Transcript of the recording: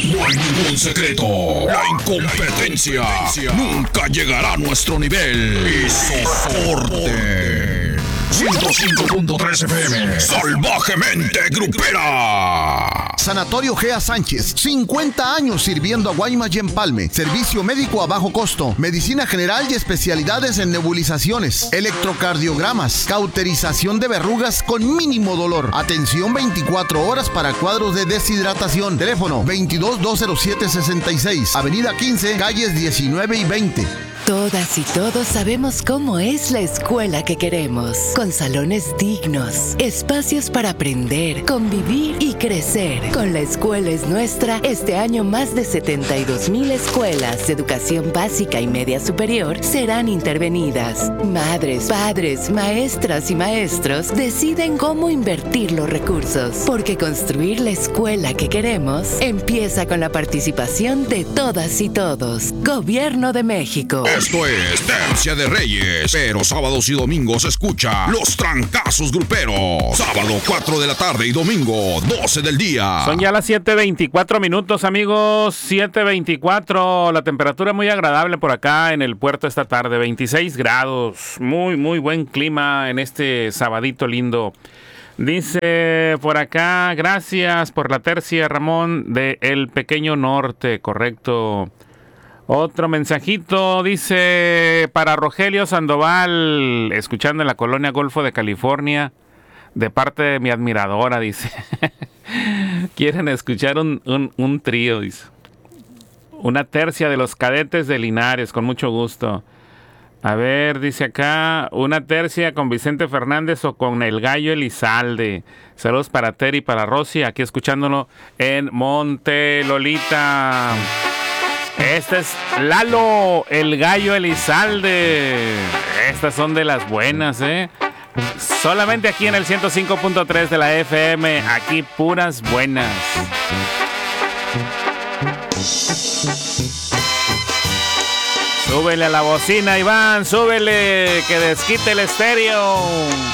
No hay ningún secreto. La incompetencia nunca llegará a nuestro nivel. Y soporte. 105.3 FM. Salvajemente grupera. Sanatorio Gea Sánchez, 50 años sirviendo a Guaymas y Empalme. Servicio médico a bajo costo, medicina general y especialidades en nebulizaciones, electrocardiogramas, cauterización de verrugas con mínimo dolor. Atención 24 horas para cuadros de deshidratación. Teléfono 22-207-66, Avenida 15, calles 19 y 20. Todas y todos sabemos cómo es la escuela que queremos, con salones dignos, espacios para aprender, convivir y crecer. Con La Escuela es Nuestra, este año más de 72,000 escuelas de educación básica y media superior serán intervenidas. Madres, padres, maestras y maestros deciden cómo invertir los recursos, porque construir la escuela que queremos empieza con la participación de todas y todos. Gobierno de México. Esto es Tercia de Reyes, pero sábados y domingos escucha Los Trancazos Gruperos. Sábado 4 de la tarde y domingo 12 del día. Son ya las 7:24 minutos, amigos. 7:24. La temperatura muy agradable por acá en el puerto esta tarde. 26 grados. Muy, muy buen clima en este sabadito lindo. Dice por acá, gracias por la tercia, Ramón, de El Pequeño Norte. Correcto. Otro mensajito, dice, para Rogelio Sandoval, escuchando en la colonia Golfo de California, de parte de mi admiradora, dice. Quieren escuchar un trío, dice. Una tercia de los Cadetes de Linares, con mucho gusto. A ver, dice acá, una tercia con Vicente Fernández o con el Gallo Elizalde. Saludos para Terry y para Rosy, aquí escuchándolo en Monte Lolita. Este es Lalo, el Gallo Elizalde. Estas son de las buenas, ¿eh? Solamente aquí en el 105.3 de la FM. Aquí puras buenas. Súbele a la bocina, Iván. Súbele, que desquite el estéreo.